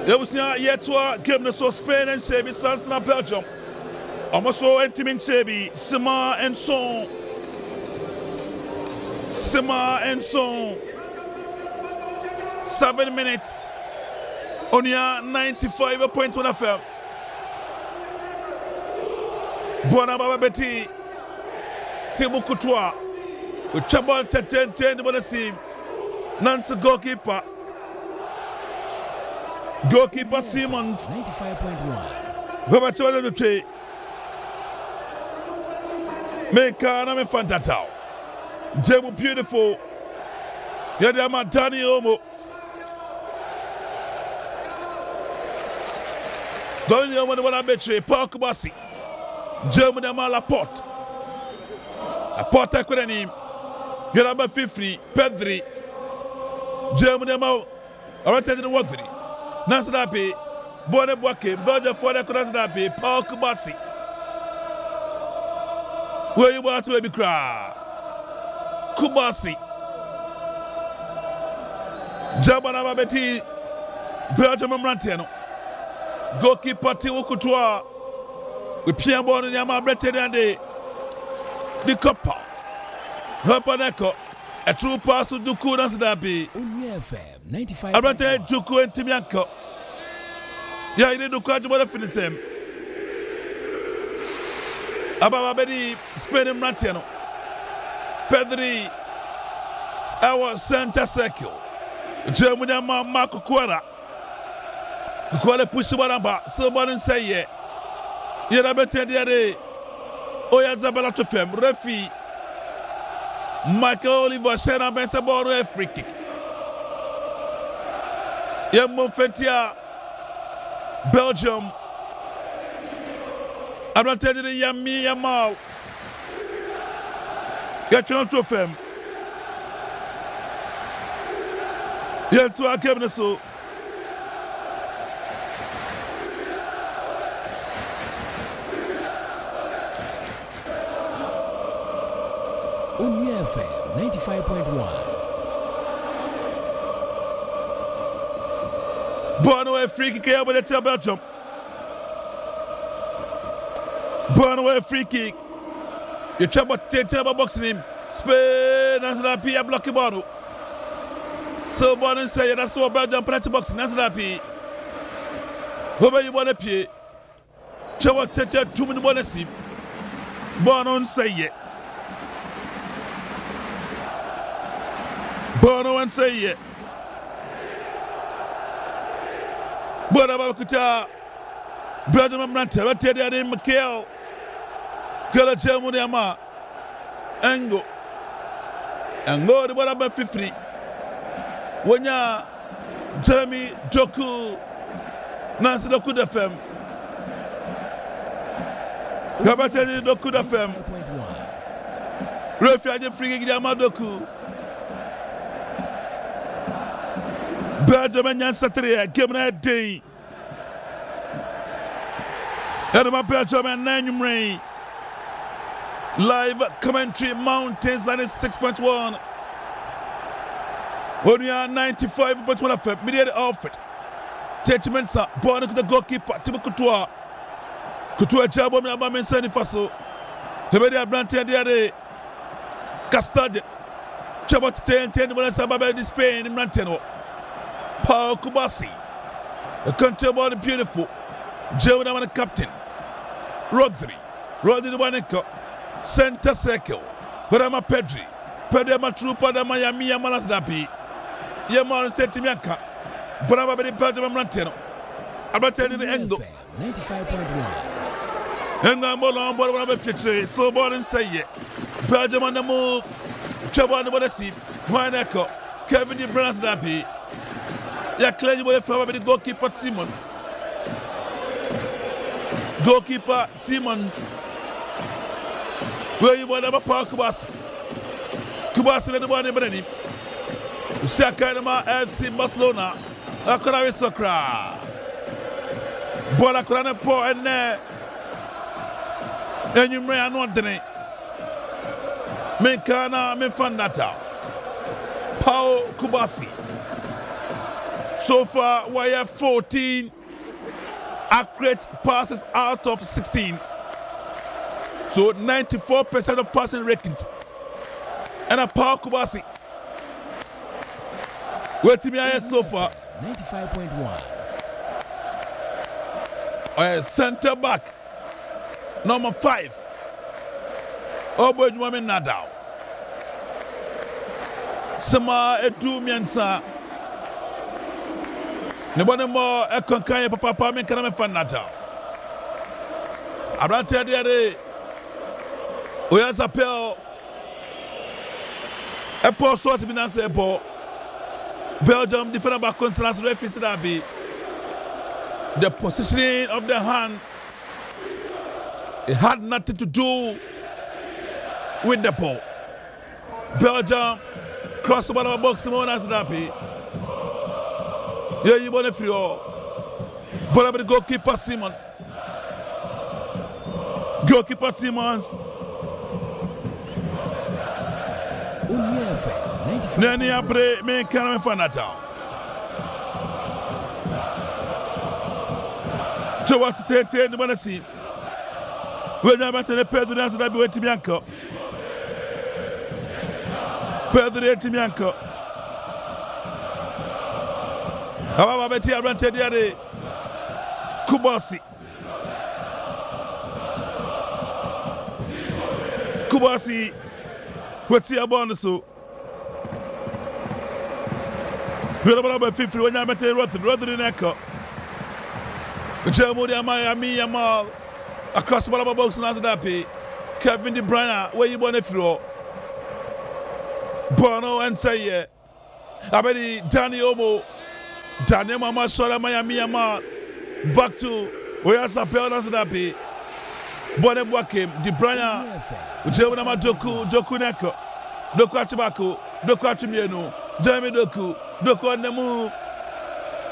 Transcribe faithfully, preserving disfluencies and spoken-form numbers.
Yabusia yetwa game so Spain and Sebi Sans na Belgium. Almoso entimin Sebi Sima and Son. Sima and Son. Seven minutes. Onia ninety-five point one F M. Buona Baba Betty. Tibu Couture. Chabon ten ten the team. Nancy goalkeeper. Goalkeeper Simmons. ninety-five point one. Baba Chwa the play. Meka na me fantatao. Jebu beautiful. Yadi ama Dani Omo. Dani Omo the one I betray. Paul Kubasi. Jebu the ama Laporte. Laporte ekwe him. Yadi ama Fifri. Pedri. Jebu the ama. Arate the Wadri. Nasdapi. Bone Boake. Belgium for the Nasdapi. Paul Kubasi. Where you want to be cry? Kubasi. Jabana Babeti. Belgium Mrantiano. Goalkeeper Tiwo Couture. With Pierre Bon and Yama Breton and the Copa. Hopaneko. A true pass to Duku Nasdapi. Unia F M ninety-five. Arante Duku and Timianko. Yeah, you need to catch what I finish him. Ababa Bedi Spain and Mrantiano. Pedri. Our center circle. Germany Marco Cuara. Cuara push Baramba. Someone say ye. Yerabete the other. Oya Zabala to Fem. Refi. Michael Oliver Shena Bensaboro a free kick. Yemo Fentia. Belgium. I'm not telling you, Yami Yamal. Get you to Fem. Yet to our cabinet so. Unia F M ninety-five point one. Born away free kick here with the Belgium. Born away free kick. You try to take about boxing him. Spain and that P a blocky ball. So Born say that's what Belgium penalty boxing. That's that P. Whoever you want to pay. Try to take two minutes bonus him. Born say it. Born say it. Born about Kuta. Belgium Mrantiano. What tell you Michael. Kala Germany ama Engo Engo the one about fifty Wanya Jeremy Doku Nancy Doku the Fem Gabateli Doku the Fem Refuge free Gidama Doku Belgium and Saturday give me a day Edema Belgium and nine rain Live commentary Mountains ninety-six point one. Onia ninety-five point one F M. Media outfit. Techimensa. Born to the goalkeeper. Tibu Couture. Couture Jabo Minaba Mensani Faso. Hebedia Brantia Diade. Castade. Chabot ten ten Sababa di Spain in Mrantiano. Paul Kubasi. The country born beautiful. Joe the captain. Rodri. Rodri the one center circle. Barama Pedri. Pedri ama trupa da Miami Yamalas Dapi. Yaman Setimiaka. Barama Bedi Pedri Mrantiano. Abateni the Engo. ninety-five point one. And the Molon Borama Pitche. So born and say it. Belgium on the move. Chabon the Bodesi. Waneko. Kevin de Brans Dapi. Ya clear you from the goalkeeper Simmons. Goalkeeper Simmons. Where you want to park Kubasi? Kubasi and the one in Benny. Shakanama F C Barcelona. Akara Sokra. Bola Kurana Po and there. And you may not deny. Mekana Mefandata. Paul Kubasi. So far, we have fourteen accurate passes out of sixteen. So ninety-four percent of passing rankings. And a Paul Kubasi. Where to me I so far? ninety-five point one. Uh, center back. Number five. Obo Nwame Nadal. Sama Edu Miansa. Nebone mo e konkan papa papa me kana me fan Nadal. Abrante de de. Oya Zapel. E po so to be na say ball. Belgium defender back Constance referee that be the positioning of the hand. It had nothing to do with the ball. Belgium cross the ball box more than that be. Yeah, you want to free but the goalkeeper Simmons. Goalkeeper Simmons. Nani abre me kana me fanata. To what to take the money see. When I met the Pedro dance that be with Timianco. Pedro Timianco. However, Betty Abrante de Kubasi. Kubasi. What's your bonus? So we're about fifty when I met the Rother, Rother in Echo. Germany, Miami, Yamal, across the ball box and Azadapi. Kevin De Bruyne, where you want to throw? Bono and Saye. I bet Danny Omo, Daniel Mama Shora, Miami, Yamal. Back to where Sapel Azadapi. Bono Wakim, De Bruyne, Germany, Doku, Doku Neko, Doku Achibaku, Doku Achimienu, Jeremy Doku. Doku on the move,